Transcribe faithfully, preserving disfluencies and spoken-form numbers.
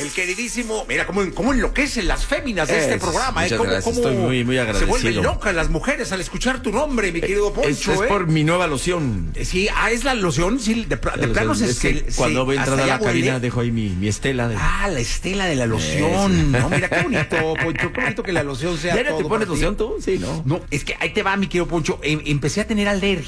El queridísimo, mira cómo, cómo enloquecen las féminas de Es, este programa, ¿eh? muchas Cómo, gracias, cómo estoy muy, muy se agradecido. vuelven locas las mujeres al escuchar tu nombre, mi querido Poncho, Es, es ¿eh? por mi nueva loción. Sí, ah, es la loción, sí, de, de plano Es, se, es que se- cuando se- voy a entrar hasta a la allá cabina huele. dejo ahí mi, mi estela. De... Ah, la estela de la loción. No, mira, qué bonito, Poncho, qué bonito que la loción sea ¿Ya no todo te pones para ti. loción tú? Sí, ¿no? No, es que ahí te va, mi querido Poncho. Em- empecé a tener alergia.